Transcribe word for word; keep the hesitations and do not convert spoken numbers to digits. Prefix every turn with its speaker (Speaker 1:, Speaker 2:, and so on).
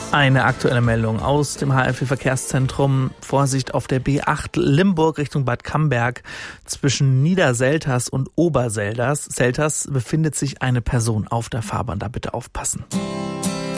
Speaker 1: Eine aktuelle Meldung aus dem H L V-Verkehrszentrum. Vorsicht auf der B acht Limburg Richtung Bad Camberg. Zwischen Niederselters und Oberselters Selters befindet sich eine Person auf der Fahrbahn. Da bitte aufpassen.